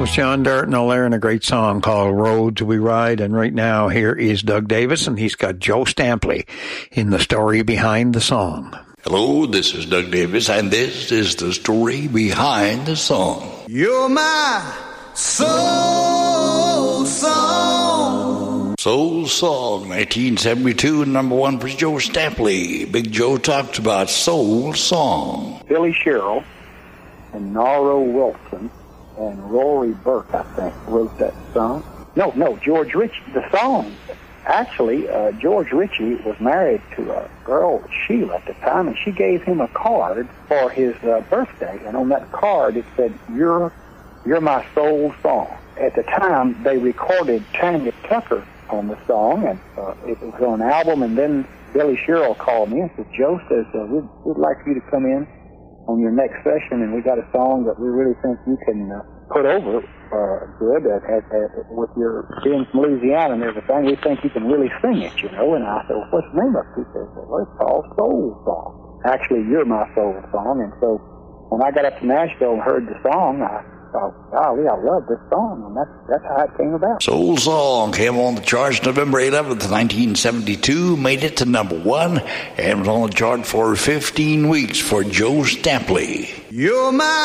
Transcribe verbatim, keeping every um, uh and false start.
was John Dartnell there in a great song called Roads We Ride. And right now, here is Doug Davis, and he's got Joe Stampley in the story behind the song. Hello, this is Doug Davis, and this is the story behind the song. You're my soul song. Soul Song, nineteen seventy-two, number one for Joe Stampley. Big Joe talks about Soul Song. Billy Sherrill and Norro Wilson and Rory Burke, I think, wrote that song. No, no, George Ritchie. The song, actually, uh, George Ritchie was married to a girl, Sheila, at the time, and she gave him a card for his uh, birthday. And on that card, it said, you're, you're my soul song. At the time, they recorded Tanya Tucker on the song, and uh, it was on an album, and then Billy Sherrill called me and said, Joe says, uh, we'd, we'd like you to come in on your next session, and we got a song that we really think you can uh, put over uh, good uh, at, at, with your being from Louisiana and everything. We think you can really sing it, you know. And I said, well, what's the name of it? He said, well, it's called Soul Song. Actually, You're My Soul Song. And so when I got up to Nashville and heard the song, I thought, golly, I love this song. And that's, that's how it came about. Soul Song came on the charts November eleventh, nineteen seventy-two, made it to number one, and was on the chart for fifteen weeks for Joe Stampley. You're my